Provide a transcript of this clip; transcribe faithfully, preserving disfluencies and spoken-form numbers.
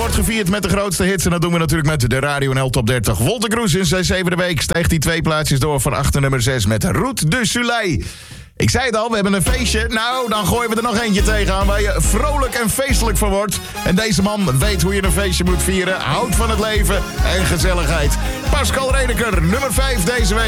wordt gevierd met de grootste hits. En dat doen we natuurlijk met de Radio N L Top dertig. Wolter Kroes in zijn zevende week steeg die twee plaatsjes door van acht naar nummer zes met Route de Soleil. Ik zei het al, we hebben een feestje. Nou, dan gooien we er nog eentje tegenaan waar je vrolijk en feestelijk van wordt. En deze man weet hoe je een feestje moet vieren. Houdt van het leven en gezelligheid. Pascal Redeker, nummer vijf deze week.